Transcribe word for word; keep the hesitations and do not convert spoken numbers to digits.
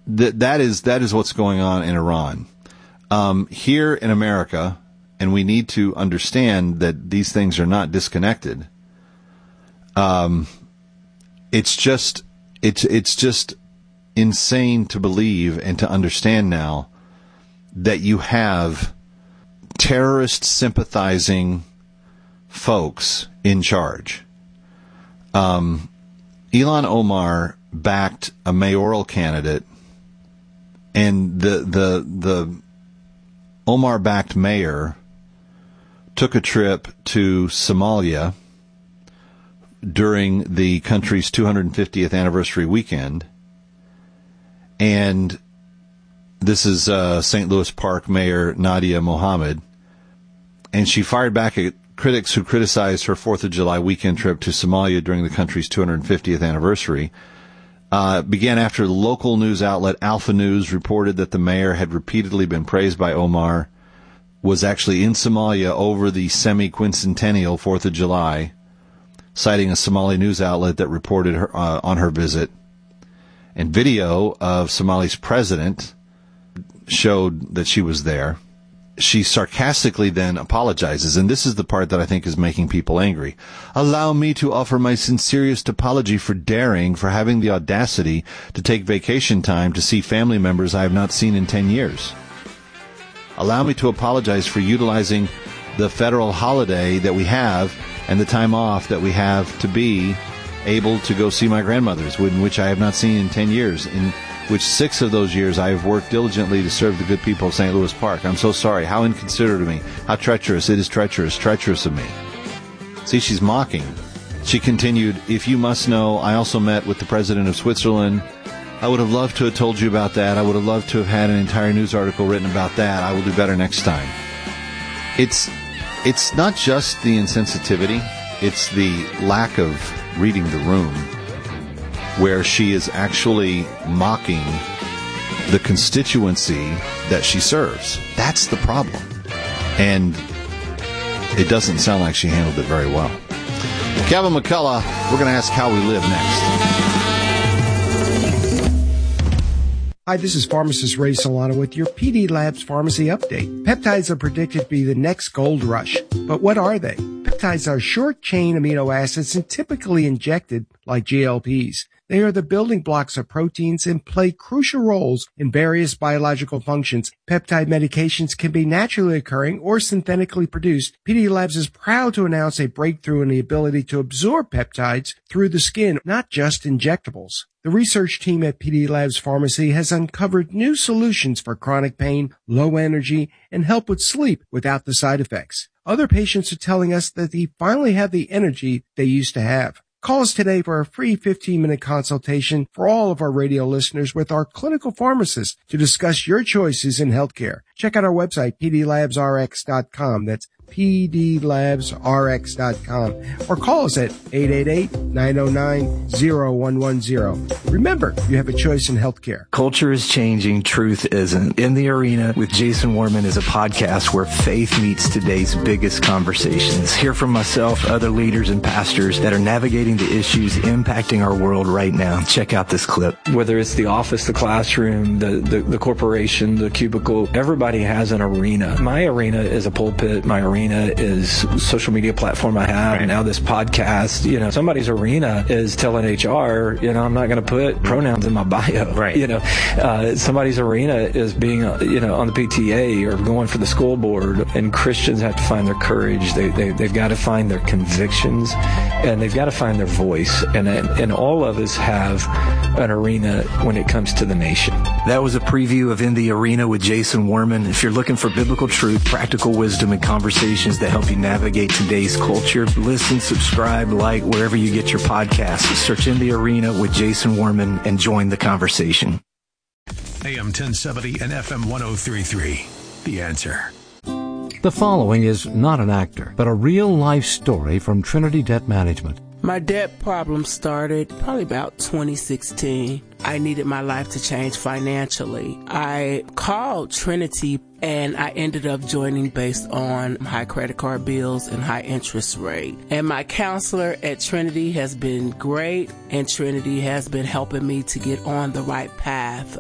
th- that is that is what's going on in Iran. Um, here in America, and we need to understand that these things are not disconnected. Um, it's just it's it's just insane to believe and to understand now that you have terrorist sympathizing folks in charge. Um, Ilhan Omar backed a mayoral candidate, and the the the Omar-backed mayor took a trip to Somalia during the country's two hundred fiftieth anniversary weekend, and this is uh, Saint Louis Park Mayor Nadia Mohammed, and she fired back at critics who criticized her fourth of July weekend trip to Somalia during the country's two hundred fiftieth anniversary. Uh, began after the local news outlet Alpha News reported that the mayor had repeatedly been praised by Omar, was actually in Somalia over the semi-quincentennial fourth of July, citing a Somali news outlet that reported her, uh, on her visit. And video of Somali's president showed that she was there. She sarcastically then apologizes, and this is the part that I think is making people angry. Allow me to offer my sincerest apology for daring, for having the audacity to take vacation time to see family members I have not seen in ten years. Allow me to apologize for utilizing the federal holiday that we have and the time off that we have to be able to go see my grandmothers, in which I have not seen in ten years, in which six of those years I have worked diligently to serve the good people of Saint Louis Park. I'm so sorry. How inconsiderate of me. How treacherous. It is treacherous, treacherous of me. See, she's mocking. She continued, if you must know, I also met with the president of Switzerland. I would have loved to have told you about that. I would have loved to have had an entire news article written about that. I will do better next time. It's, it's not just the insensitivity. It's the lack of reading the room, where she is actually mocking the constituency that she serves. That's the problem. And it doesn't sound like she handled it very well. Kevin McCullough, we're going to ask how we live next. Hi, this is pharmacist Ray Solano with your P D Labs Pharmacy Update. Peptides are predicted to be the next gold rush. But what are they? Peptides are short-chain amino acids and typically injected like G L Ps. They are the building blocks of proteins and play crucial roles in various biological functions. Peptide medications can be naturally occurring or synthetically produced. P D Labs is proud to announce a breakthrough in the ability to absorb peptides through the skin, not just injectables. The research team at P D Labs Pharmacy has uncovered new solutions for chronic pain, low energy, and help with sleep without the side effects. Other patients are telling us that they finally have the energy they used to have. Call us today for a free fifteen-minute consultation for all of our radio listeners with our clinical pharmacist to discuss your choices in healthcare. Check out our website, p d labs r x dot com. That's p d labs r x dot com. Or call us at eight eight eight, nine oh nine, oh one one oh. Remember, you have a choice in healthcare. Culture is changing, truth isn't. In the Arena with Jason Warman is a podcast where faith meets today's biggest conversations. Hear from myself, other leaders and pastors that are navigating the issues impacting our world right now. Check out this clip. Whether it's the office, the classroom, the, the, the corporation, the cubicle, everybody has an arena. My arena is a pulpit. My arena is social media platform I have. Right. And now this podcast, you know, somebody's arena is telling H R, you know, I'm not going to put pronouns in my bio. Right. You know, uh, somebody's arena is being, uh, you know, on the P T A or going for the school board. And Christians have to find their courage. They, they, they've got to find their convictions, and they've got to find their voice. And, and all of us have an arena when it comes to the nation. That was a preview of In the Arena with Jason Warman. If you're looking for biblical truth, practical wisdom, and conversations that help you navigate today's culture, listen, subscribe, like wherever you get your podcasts. Search In the Arena with Jason Warman and join the conversation. A M ten seventy and F M one oh three point three. The Answer. The following is not an actor, but a real-life story from Trinity Debt Management. My debt problem started probably about twenty sixteen. I needed my life to change financially. I called Trinity and I ended up joining based on high credit card bills and high interest rate. And my counselor at Trinity has been great, and Trinity has been helping me to get on the right path